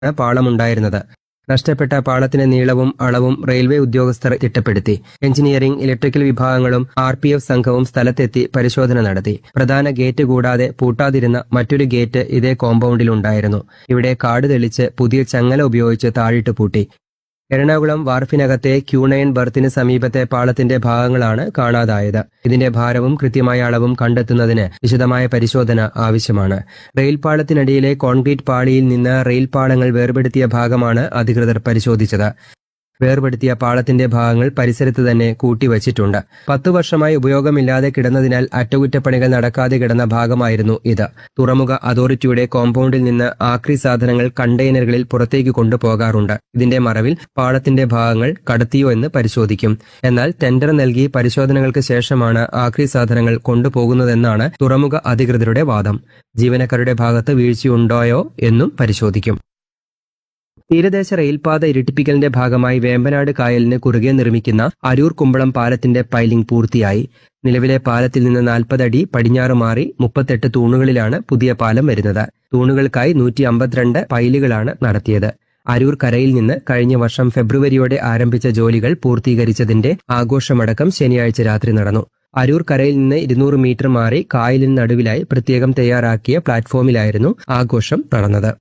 പാളമുണ്ടായിരുന്നത്. നഷ്ടപ്പെട്ട പാളത്തിന്റെ നീളവും അളവും റെയിൽവേ ഉദ്യോഗസ്ഥർ തിട്ടപ്പെടുത്തി. എഞ്ചിനീയറിംഗ്, ഇലക്ട്രിക്കൽ വിഭാഗങ്ങളും RPF സംഘവും സ്ഥലത്തെത്തി പരിശോധന നടത്തി. പ്രധാന ഗേറ്റ് കൂടാതെ പൂട്ടാതിരുന്ന മറ്റൊരു ഗേറ്റ് ഇതേ കോമ്പൗണ്ടിലുണ്ടായിരുന്നു. ഇവിടെ കാട് തെളിച്ച് പുതിയ ചങ്ങല ഉപയോഗിച്ച് താഴിട്ട് പൂട്ടി. എറണാകുളം വാർഫിനകത്തെ Q9 ബർത്തിന് സമീപത്തെ പാളത്തിന്റെ ഭാഗങ്ങളാണ് കാണാതായത്. ഇതിന്റെ ഭാരവും കൃത്യമായ അളവും കണ്ടെത്തുന്നതിന് വിശദമായ പരിശോധന ആവശ്യമാണ്. റെയിൽപാളത്തിനടിയിലെ കോൺക്രീറ്റ് പാളിയിൽ നിന്ന് റെയിൽ പാളങ്ങൾ വേർപെടുത്തിയ ഭാഗമാണ് അധികൃതർ പരിശോധിച്ചത്. വേർപെടുത്തിയ പാളത്തിന്റെ ഭാഗങ്ങൾ പരിസരത്ത് തന്നെ കൂട്ടിവച്ചിട്ടുണ്ട്. 10 വർഷമായി ഉപയോഗമില്ലാതെ കിടന്നതിനാൽ അറ്റകുറ്റപ്പണികൾ നടക്കാതെ കിടന്ന ഭാഗമായിരുന്നു ഇത്. തുറമുഖ അതോറിറ്റിയുടെ കോമ്പൗണ്ടിൽ നിന്ന് ആക്രി സാധനങ്ങൾ കണ്ടെയ്നറുകളിൽ പുറത്തേക്ക് കൊണ്ടുപോകാറുണ്ട്. ഇതിന്റെ മറവിൽ പാളത്തിന്റെ ഭാഗങ്ങൾ കടത്തിയോ എന്ന് പരിശോധിക്കും. എന്നാൽ ടെൻഡർ നൽകി പരിശോധനകൾക്ക് ശേഷമാണ് ആക്രി സാധനങ്ങൾ കൊണ്ടുപോകുന്നതെന്നാണ് തുറമുഖ അധികൃതരുടെ വാദം. ജീവനക്കാരുടെ ഭാഗത്ത് വീഴ്ചയുണ്ടോയോ എന്നും പരിശോധിക്കും. തീരദേശ റെയിൽപാത ഇരട്ടിപ്പിക്കലിന്റെ ഭാഗമായി വേമ്പനാട് കായലിന് കുറുകെ നിർമ്മിക്കുന്ന അരൂർ-കുമ്പളം പാലത്തിന്റെ പൈലിംഗ് പൂർത്തിയായി. നിലവിലെ പാലത്തിൽ നിന്ന് 40 അടി പടിഞ്ഞാറ് മാറി 38 തൂണുകളിലാണ് പുതിയ പാലം വരുന്നത്. തൂണുകൾക്കായി 152 പൈലുകളാണ് നടത്തിയത്. അരൂർ കരയിൽ നിന്ന് കഴിഞ്ഞ വർഷം ഫെബ്രുവരിയോടെ ആരംഭിച്ച ജോലികൾ പൂർത്തീകരിച്ചതിന്റെ ആഘോഷമടക്കം ശനിയാഴ്ച രാത്രി നടന്നു. അരൂർ കരയിൽ നിന്ന് 200 മീറ്റർ മാറി കായലിന് നടുവിലായി പ്രത്യേകം തയ്യാറാക്കിയ പ്ലാറ്റ്ഫോമിലായിരുന്നു ആഘോഷം നടന്നത്.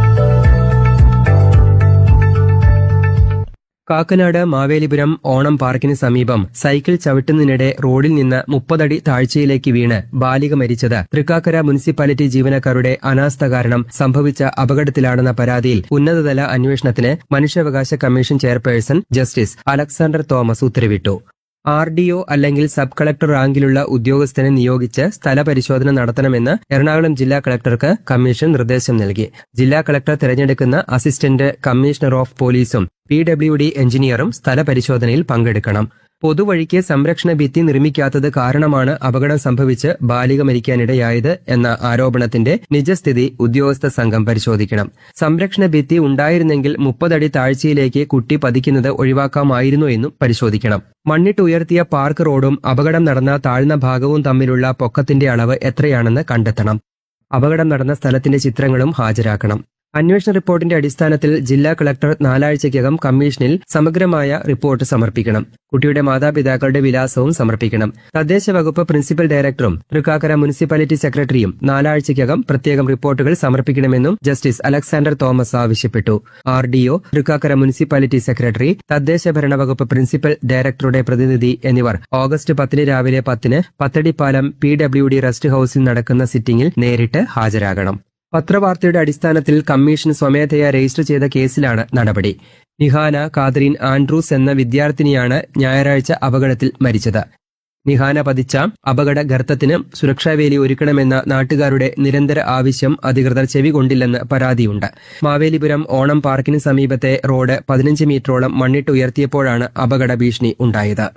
കാക്കനാട് മാവേലിപുരം ഓണം പാർക്കിന് സമീപം സൈക്കിൾ ചവിട്ടുന്നതിനിടെ റോഡിൽ നിന്ന് 30 അടി താഴ്ചയിലേക്ക് വീണ് ബാലിക മരിച്ചത് തൃക്കാക്കര മുനിസിപ്പാലിറ്റി ജീവനക്കാരുടെ അനാസ്ഥ കാരണം സംഭവിച്ച അപകടത്തിലാണെന്ന പരാതിയിൽ ഉന്നതതല അന്വേഷണത്തിന് മനുഷ്യാവകാശ commission chairperson justice Alexander Thomas ഉത്തരവിട്ടു. RDO അല്ലെങ്കിൽ സബ് കളക്ടർ റാങ്കിലുള്ള ഉദ്യോഗസ്ഥനെ നിയോഗിച്ച് സ്ഥലപരിശോധന നടത്തണമെന്ന് എറണാകുളം ജില്ലാ കളക്ടർക്ക് കമ്മീഷൻ നിർദ്ദേശം നൽകി. ജില്ലാ കളക്ടർ തിരഞ്ഞെടുക്കുന്ന അസിസ്റ്റന്റ് കമ്മീഷണർ ഓഫ് പോലീസും PWD എഞ്ചിനീയറും സ്ഥലപരിശോധനയിൽ പങ്കെടുക്കണം. പൊതുവഴിക്ക് സംരക്ഷണ ഭിത്തി നിർമ്മിക്കാത്തത് കാരണമാണ് അപകടം സംഭവിച്ച് ബാലിക മരിക്കാനിടയായത് എന്ന ആരോപണത്തിന്റെ നിജസ്ഥിതി ഉദ്യോഗസ്ഥ സംഘം പരിശോധിക്കണം. സംരക്ഷണ ഭിത്തി ഉണ്ടായിരുന്നെങ്കിൽ 30 അടി താഴ്ചയിലേക്ക് കുട്ടി പതിക്കുന്നത് ഒഴിവാക്കാമായിരുന്നു എന്നും പരിശോധിക്കണം. മണ്ണിട്ട് ഉയർത്തിയ പാർക്ക് റോഡും അപകടം നടന്ന താഴ്ന്ന ഭാഗവും തമ്മിലുള്ള പൊക്കത്തിന്റെ അളവ് എത്രയാണെന്ന് കണ്ടെത്തണം. അപകടം നടന്ന സ്ഥലത്തിന്റെ ചിത്രങ്ങളും ഹാജരാക്കണം. അന്വേഷണ റിപ്പോർട്ടിന്റെ അടിസ്ഥാനത്തിൽ ജില്ലാ കളക്ടർ 4 ആഴ്ചയ്ക്കകം കമ്മീഷനിൽ സമഗ്രമായ റിപ്പോർട്ട് സമർപ്പിക്കണം. കുട്ടിയുടെ മാതാപിതാക്കളുടെ വിലാസവും സമർപ്പിക്കണം. തദ്ദേശ വകുപ്പ് പ്രിൻസിപ്പൽ ഡയറക്ടറും തൃക്കാക്കര മുനിസിപ്പാലിറ്റി സെക്രട്ടറിയും 4 ആഴ്ചയ്ക്കകം പ്രത്യേകം റിപ്പോർട്ടുകൾ സമർപ്പിക്കണമെന്നും ജസ്റ്റിസ് അലക്സാണ്ടർ തോമസ് ആവശ്യപ്പെട്ടു. RDO, തൃക്കാക്കര മുനിസിപ്പാലിറ്റി സെക്രട്ടറി, തദ്ദേശ ഭരണ വകുപ്പ് പ്രിൻസിപ്പൽ ഡയറക്ടറുടെ പ്രതിനിധി എന്നിവർ ഓഗസ്റ്റ് 10 രാവിലെ 10 പത്തടിപ്പാലം PWD റെസ്റ്റ് ഹൌസിൽ നടക്കുന്ന സിറ്റിംഗിൽ നേരിട്ട് ഹാജരാകണം. പത്രവാർത്തയുടെ അടിസ്ഥാനത്തിൽ കമ്മീഷൻ സ്വമേധയാ രജിസ്റ്റർ ചെയ്ത കേസിലാണ് നടപടി. നിഹാന കാതറിൻ ആൻഡ്രൂസ് എന്ന വിദ്യാർത്ഥിനിയാണ് ഞായറാഴ്ച അപകടത്തിൽ മരിച്ചത്. നിഹാന പതിച്ച അപകട ഗർത്തത്തിന് സുരക്ഷാവേലി ഒരുക്കണമെന്ന നാട്ടുകാരുടെ നിരന്തര ആവശ്യം അധികൃതർ ചെവികൊണ്ടില്ലെന്ന് പരാതിയുണ്ട്. മാവേലിപുരം ഓണം പാർക്കിന് സമീപത്തെ റോഡ് 15 മീറ്ററോളം മണ്ണിട്ട് ഉയർത്തിയപ്പോഴാണ് അപകട ഭീഷണി ഉണ്ടായത്.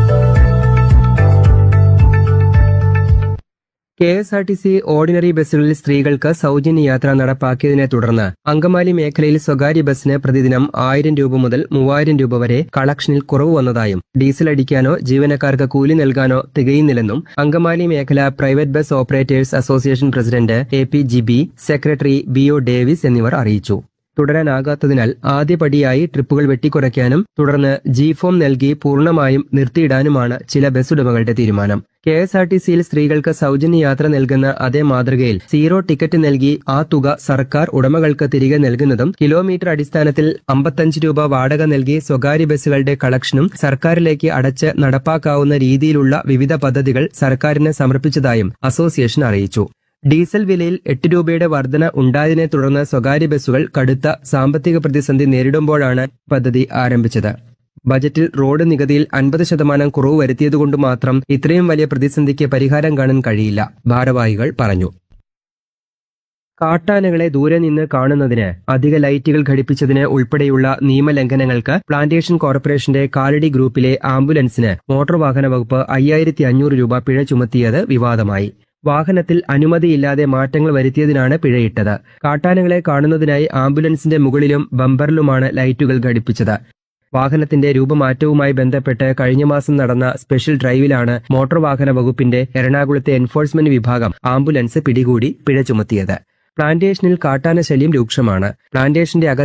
KSRTC ഓർഡിനറി ബസ്സുകളിൽ സ്ത്രീകൾക്ക് സൗജന്യ യാത്ര നടപ്പാക്കിയതിനെ തുടർന്ന് അങ്കമാലി മേഖലയിൽ സ്വകാര്യ ബസ്സിന് പ്രതിദിനം 1000 രൂപ മുതൽ 3000 രൂപ വരെ കളക്ഷനിൽ കുറവ് വന്നതായും ഡീസൽ അടിക്കാനോ ജീവനക്കാർക്ക് കൂലി നൽകാനോ തികയുന്നില്ലെന്നും അങ്കമാലി മേഖല private bus operators association president APGB secretary BO Davis എന്നിവർ അറിയിച്ചു. തുടരാനാകാത്തതിനാൽ ആദ്യപടിയായി ട്രിപ്പുകൾ വെട്ടിക്കുറയ്ക്കാനും തുടർന്ന് G-ഫോം നൽകി പൂർണ്ണമായും നിർത്തിയിടാനുമാണ് ചില ബസ് ഉടമകളുടെ തീരുമാനം. KSRTCയിൽ സ്ത്രീകൾക്ക് സൗജന്യ യാത്ര നൽകുന്ന അതേ മാതൃകയിൽ 0 ടിക്കറ്റ് നൽകി ആ തുക സർക്കാർ ഉടമകൾക്ക് തിരികെ നൽകുന്നതും കിലോമീറ്റർ അടിസ്ഥാനത്തിൽ 55 രൂപ വാടക നൽകി സ്വകാര്യ ബസ്സുകളുടെ കളക്ഷനും സർക്കാരിലേക്ക് അടച്ച് നടപ്പാക്കാവുന്ന രീതിയിലുള്ള വിവിധ പദ്ധതികൾ സർക്കാരിന് സമർപ്പിച്ചതായും അസോസിയേഷൻ അറിയിച്ചു. ഡീസൽ വിലയിൽ 8 രൂപയുടെ വർധന ഉണ്ടായതിനെ തുടർന്ന് സ്വകാര്യ ബസ്സുകൾ കടുത്ത സാമ്പത്തിക പ്രതിസന്ധി നേരിടുമ്പോഴാണ് പദ്ധതി ആരംഭിച്ചത്. ബജറ്റിൽ റോഡ് നികുതിയിൽ 50% കുറവ് വരുത്തിയതുകൊണ്ട് മാത്രം ഇത്രയും വലിയ പ്രതിസന്ധിക്ക് പരിഹാരം കാണാൻ കഴിയില്ല, ഭാരവാഹികൾ പറഞ്ഞു. കാട്ടാനകളെ ദൂരെ നിന്ന് കാണുന്നതിന് അധിക ലൈറ്റുകൾ ഘടിപ്പിച്ചതിന് ഉൾപ്പെടെയുള്ള നിയമലംഘനങ്ങൾക്ക് പ്ലാന്റേഷൻ കോർപ്പറേഷന്റെ കാലടി ഗ്രൂപ്പിലെ ആംബുലൻസിന് മോട്ടോർ വാഹന വകുപ്പ് 5500 രൂപ പിഴ ചുമത്തിയത് വിവാദമായി. വാഹനത്തിൽ അനുമതിയില്ലാതെ മാറ്റങ്ങൾ വരുത്തിയതിനാണ് പിഴയിട്ടത്. കാട്ടാനകളെ കാണുന്നതിനായി ആംബുലൻസിന്റെ മുകളിലും ബമ്പറിലുമാണ് ലൈറ്റുകൾ ഘടിപ്പിച്ചത്. വാഹനത്തിന്റെ രൂപമാറ്റവുമായി ബന്ധപ്പെട്ട് കഴിഞ്ഞ മാസം നടന്ന സ്പെഷ്യൽ ഡ്രൈവിലാണ് മോട്ടോർ വാഹന വകുപ്പിന്റെ എറണാകുളത്തെ എൻഫോഴ്സ്മെന്റ് വിഭാഗം ആംബുലൻസ് പിടികൂടി പിഴ ചുമത്തിയത്. പ്ലാന്റേഷനിൽ കാട്ടാന ശല്യം രൂക്ഷമാണ്. പ്ലാന്റേഷന്റെ